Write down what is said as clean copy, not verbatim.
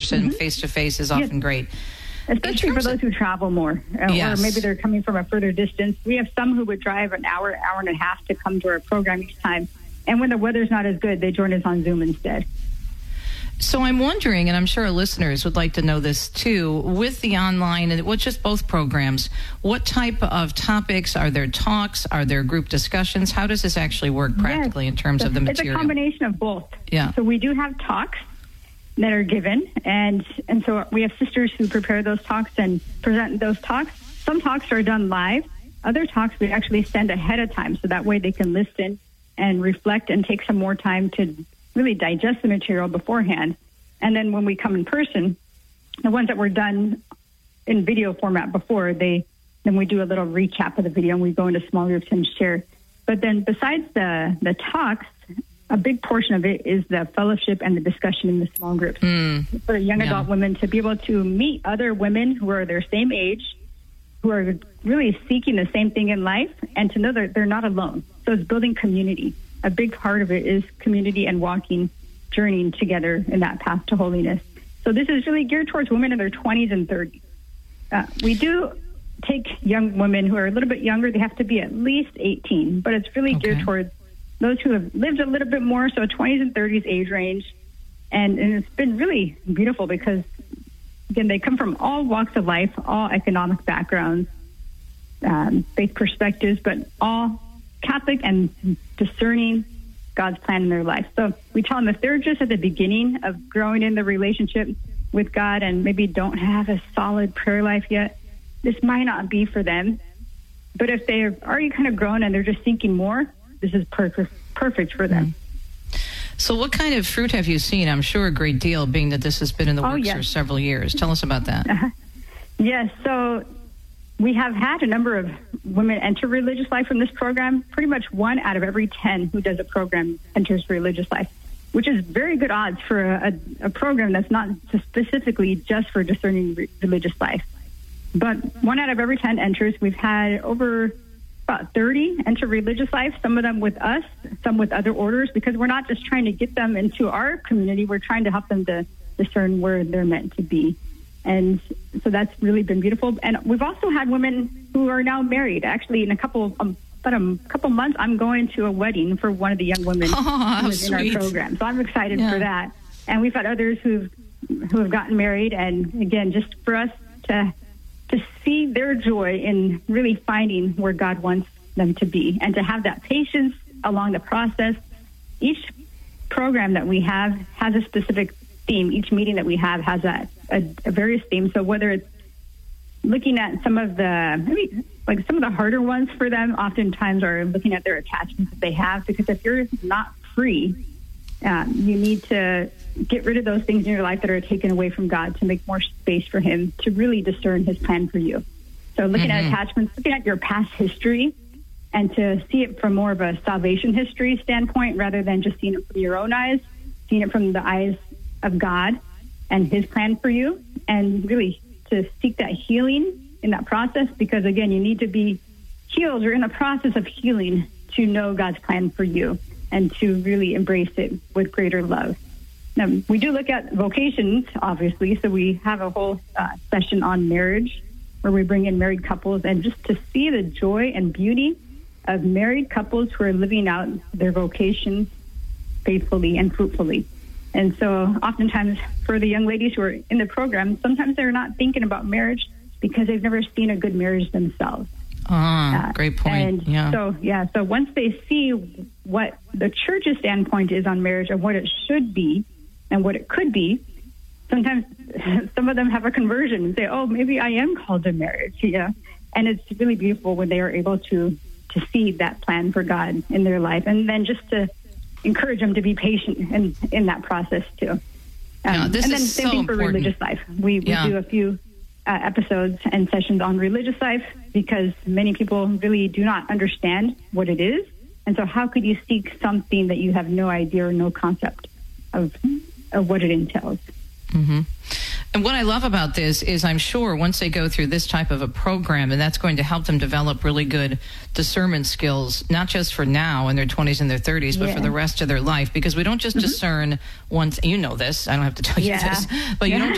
person face-to-face is often great. Especially for those who travel more, or maybe they're coming from a further distance. We have some who would drive an hour and a half to come to our program each time. And when the weather's not as good, they join us on Zoom instead. So I'm wondering, and I'm sure our listeners would like to know this too, with the online and just both programs, what type of topics? Are there talks? Are there group discussions? How does this actually work practically in terms of the material? It's a combination of both. Yeah. So we do have talks that are given, and so we have sisters who prepare those talks and present those talks. Some talks are done live. Other talks we actually send ahead of time, so that way they can listen and reflect and take some more time to really digest the material beforehand. And then when we come in person, the ones that were done in video format before, then we do a little recap of the video and we go into small groups and share. But then besides the talks, a big portion of it is the fellowship and the discussion in the small groups for young adult women to be able to meet other women who are their same age, who are really seeking the same thing in life, and to know that they're not alone. So it's building community. A big part of it is community and journeying together in that path to holiness. So this is really geared towards women in their 20s and 30s. We do take young women who are a little bit younger. They have to be at least 18, but it's really geared towards those who have lived a little bit more, so 20s and 30s age range. And it's been really beautiful because, again, they come from all walks of life, all economic backgrounds, faith perspectives, but all Catholic and discerning God's plan in their life. So we tell them if they're just at the beginning of growing in the relationship with God and maybe don't have a solid prayer life yet, this might not be for them. But if they're already kind of grown and they're just thinking more, this is perfect for them. So what kind of fruit have you seen? I'm sure a great deal, being that this has been in the works for several years. Tell us about that. Yes, so we have had a number of women enter religious life from this program. Pretty much 1 out of every 10 who does a program enters religious life, which is very good odds for a program that's not specifically just for discerning religious life. But 1 out of every 10 enters. We've had over about 30 enter religious life, some of them with us, some with other orders, because we're not just trying to get them into our community. We're trying to help them to discern where they're meant to be. And so that's really been beautiful. And we've also had women who are now married. Actually, in about a couple months, I'm going to a wedding for one of the young women who is in our program. So I'm excited for that. And we've had others who have gotten married. And again, just for us to see their joy in really finding where God wants them to be and to have that patience along the process. Each program that we have has a specific theme. Each meeting that we have has a various theme. So whether it's looking at some of the harder ones for them, oftentimes are looking at their attachments that they have, because if you're not free, you need to get rid of those things in your life that are taken away from God to make more space for Him to really discern His plan for you. So looking at attachments, looking at your past history, and to see it from more of a salvation history standpoint rather than just seeing it from your own eyes, seeing it from the eyes of God and His plan for you, and really to seek that healing in that process, because again, you need to be healed or in the process of healing to know God's plan for you and to really embrace it with greater love. Now, we do look at vocations, obviously, so we have a whole session on marriage where we bring in married couples, and just to see the joy and beauty of married couples who are living out their vocations faithfully and fruitfully. And so oftentimes for the young ladies who are in the program, sometimes they're not thinking about marriage because they've never seen a good marriage themselves. Great point. And so once they see what the church's standpoint is on marriage and what it should be and what it could be, sometimes some of them have a conversion and say, oh, maybe I am called to marriage. Yeah. And it's really beautiful when they are able to see that plan for God in their life, and then just to encourage them to be patient in that process too. And then same thing for religious life. We do a few episodes and sessions on religious life, because many people really do not understand what it is. And so how could you seek something that you have no idea or no concept of what it entails? Mm-hmm. And what I love about this is, I'm sure once they go through this type of a program, and that's going to help them develop really good discernment skills, not just for now in their 20s and their 30s, but for the rest of their life. Because we don't just discern once, you know this, I don't have to tell you this, but you don't